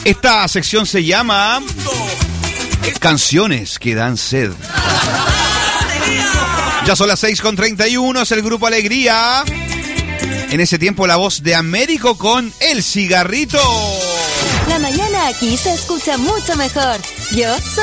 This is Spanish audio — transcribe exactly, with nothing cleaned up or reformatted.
Esta sección se llama Canciones que dan sed. Ya son las seis con treinta y uno, es el Grupo Alegría. En ese tiempo la voz de Américo con El Cigarrito. La mañana aquí se escucha mucho mejor. Yo soy